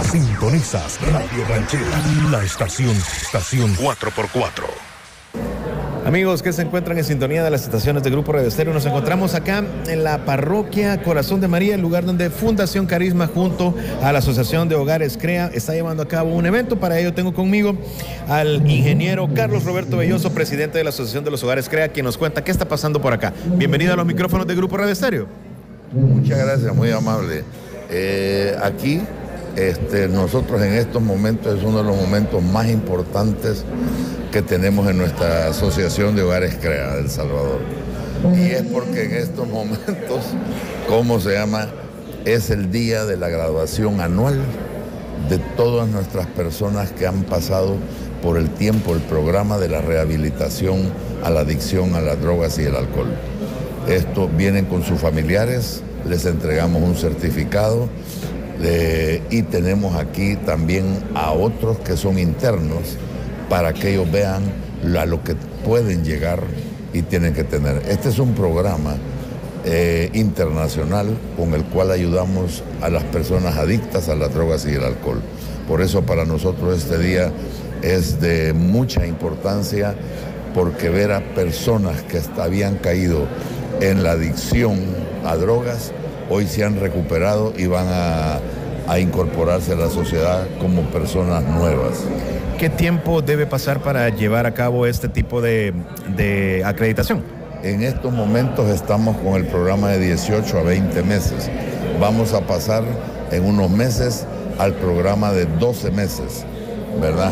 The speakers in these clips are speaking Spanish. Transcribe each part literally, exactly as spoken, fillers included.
Sintonizas Radio Ranchera, la estación, estación cuatro por cuatro. Amigos que se encuentran en sintonía de las estaciones de Grupo Radio Estéreo, nos encontramos acá en la parroquia Corazón de María, el lugar donde Fundación Carisma junto a la Asociación de Hogares CREA está llevando a cabo un evento. Para ello tengo conmigo al ingeniero Carlos Roberto Belloso, presidente de la Asociación de los Hogares CREA, quien nos cuenta qué está pasando por acá. Bienvenido a los micrófonos de Grupo Radio Estéreo. Muchas gracias, muy amable. Eh, aquí este, nosotros en estos momentos es uno de los momentos más importantes que tenemos en nuestra Asociación de Hogares CREA de El Salvador. Y es porque en estos momentos, ¿cómo se llama? Es el día de la graduación anual de todas nuestras personas que han pasado por el tiempo, el programa de la rehabilitación a la adicción a las drogas y el alcohol. Estos vienen con sus familiares, les entregamos un certificado de, y tenemos aquí también a otros que son internos, para que ellos vean a lo que pueden llegar y tienen que tener. Este es un programa eh, internacional con el cual ayudamos a las personas adictas a las drogas y el alcohol. Por eso para nosotros este día es de mucha importancia, porque ver a personas que hasta habían caído en la adicción a drogas, hoy se han recuperado y van a, a incorporarse a la sociedad como personas nuevas. ¿Qué tiempo debe pasar para llevar a cabo este tipo de, de acreditación? En estos momentos estamos con el programa de dieciocho a veinte meses. Vamos a pasar en unos meses al programa de doce meses, ¿verdad?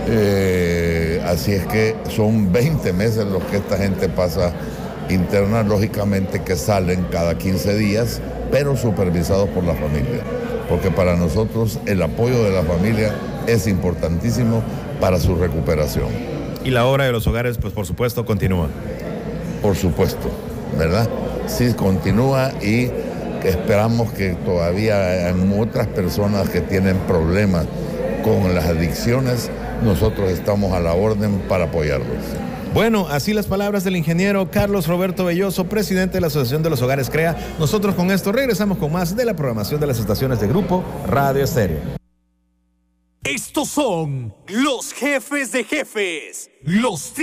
Eh, así es que son veinte meses los que esta gente pasa interna, lógicamente que salen cada quince días, pero supervisados por la familia. Porque para nosotros el apoyo de la familia es importantísimo para su recuperación. Y la obra de los hogares, pues por supuesto, continúa. Por supuesto, ¿verdad? Sí, continúa, y esperamos que todavía hay otras personas que tienen problemas con las adicciones, nosotros estamos a la orden para apoyarlos. Bueno, así las palabras del ingeniero Carlos Roberto Belloso, presidente de la Asociación de los Hogares CREA. Nosotros con esto regresamos con más de la programación de las estaciones de Grupo Radio Estéreo. Estos son los jefes de jefes, los